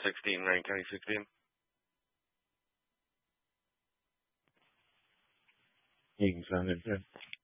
16, Rankin County 16. You can send it.